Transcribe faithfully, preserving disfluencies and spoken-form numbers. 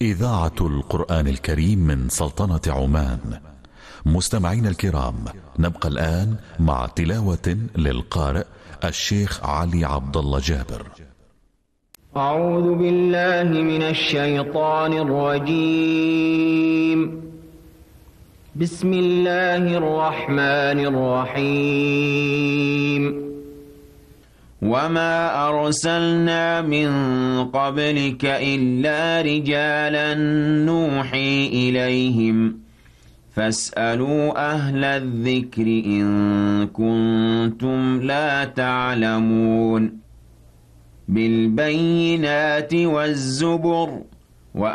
إذاعة القرآن الكريم من سلطنة عمان. مستمعين الكرام، نبقى الآن مع تلاوة للقارئ الشيخ علي عبد الله جابر. أعوذ بالله من الشيطان الرجيم. بسم الله الرحمن الرحيم. وما أرسلنا من قبلك إلا رجالا نوحي إليهم فاسألوا أهل الذكر إن كنتم لا تعلمون. بالبينات والزبر